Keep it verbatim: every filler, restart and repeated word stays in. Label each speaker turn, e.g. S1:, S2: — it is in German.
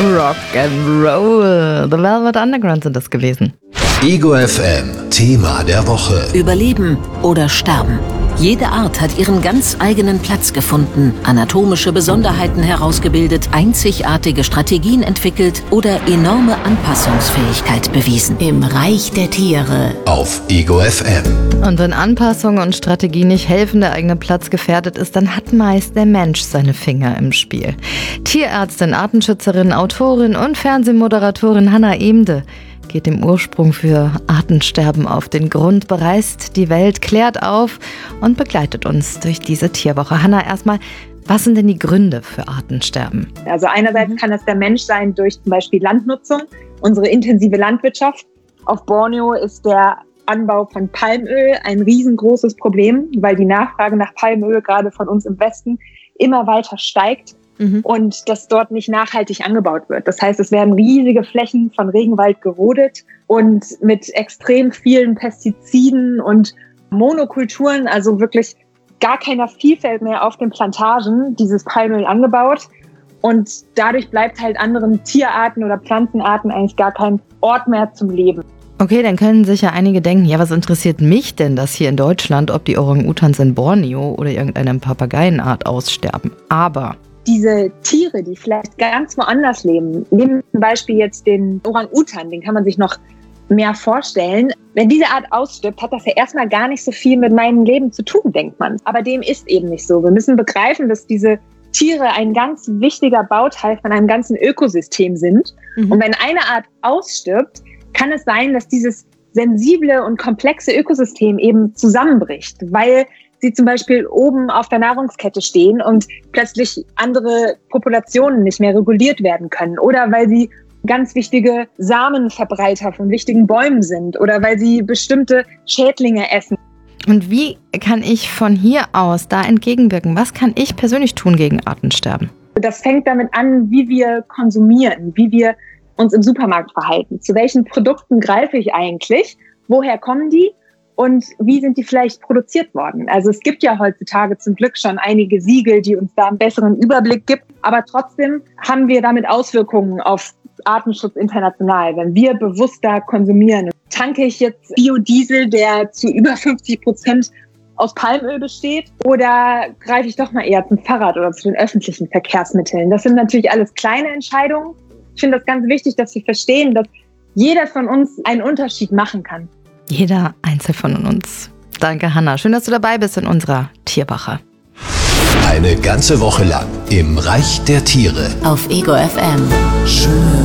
S1: Rock'n'Roll. The Velvet Underground sind das gewesen.
S2: Ego F M, Thema der Woche.
S3: Überleben oder sterben. Jede Art hat ihren ganz eigenen Platz gefunden, anatomische Besonderheiten herausgebildet, einzigartige Strategien entwickelt oder enorme Anpassungsfähigkeit bewiesen. Im Reich der Tiere.
S2: Auf Ego F M.
S1: Und wenn Anpassung und Strategie nicht helfen, der eigene Platz gefährdet ist, dann hat meist der Mensch seine Finger im Spiel. Tierärztin, Artenschützerin, Autorin und Fernsehmoderatorin Hanna Emde geht dem Ursprung für Artensterben auf den Grund, bereist die Welt, klärt auf und begleitet uns durch diese Tierwoche. Hanna, erstmal, was sind denn die Gründe für Artensterben?
S4: Also einerseits kann es der Mensch sein durch zum Beispiel Landnutzung, unsere intensive Landwirtschaft. Auf Borneo ist der Anbau von Palmöl ein riesengroßes Problem, weil die Nachfrage nach Palmöl gerade von uns im Westen immer weiter steigt. Mhm. Und das dort nicht nachhaltig angebaut wird. Das heißt, es werden riesige Flächen von Regenwald gerodet und mit extrem vielen Pestiziden und Monokulturen, also wirklich gar keiner Vielfalt mehr auf den Plantagen, dieses Palmöl angebaut. Und dadurch bleibt halt anderen Tierarten oder Pflanzenarten eigentlich gar kein Ort mehr zum Leben.
S1: Okay, dann können sich ja einige denken, ja, was interessiert mich denn das hier in Deutschland, ob die Orang-Utans in Borneo oder irgendeine Papageienart aussterben? Aber
S4: diese Tiere, die vielleicht ganz woanders leben, nehmen zum Beispiel jetzt den Orang-Utan, den kann man sich noch mehr vorstellen. Wenn diese Art ausstirbt, hat das ja erstmal gar nicht so viel mit meinem Leben zu tun, denkt man. Aber dem ist eben nicht so. Wir müssen begreifen, dass diese Tiere ein ganz wichtiger Bauteil von einem ganzen Ökosystem sind. Mhm. Und wenn eine Art ausstirbt, kann es sein, dass dieses sensible und komplexe Ökosystem eben zusammenbricht, weil sie zum Beispiel oben auf der Nahrungskette stehen und plötzlich andere Populationen nicht mehr reguliert werden können oder weil sie ganz wichtige Samenverbreiter von wichtigen Bäumen sind oder weil sie bestimmte Schädlinge essen.
S1: Und wie kann ich von hier aus da entgegenwirken? Was kann ich persönlich tun gegen Artensterben?
S4: Das fängt damit an, wie wir konsumieren, wie wir uns im Supermarkt verhalten. Zu welchen Produkten greife ich eigentlich? Woher kommen die? Und wie sind die vielleicht produziert worden? Also es gibt ja heutzutage zum Glück schon einige Siegel, die uns da einen besseren Überblick gibt. Aber trotzdem haben wir damit Auswirkungen auf Artenschutz international. Wenn wir bewusster konsumieren, tanke ich jetzt Biodiesel, der zu über fünfzig Prozent aus Palmöl besteht, oder greife ich doch mal eher zum Fahrrad oder zu den öffentlichen Verkehrsmitteln? Das sind natürlich alles kleine Entscheidungen. Ich finde das ganz wichtig, dass wir verstehen, dass jeder von uns einen Unterschied machen kann.
S1: Jeder einzelne von uns. Danke, Hanna. Schön, dass du dabei bist in unserer Tierwoche.
S2: Eine ganze Woche lang im Reich der Tiere.
S3: Auf Ego F M.
S2: Schön.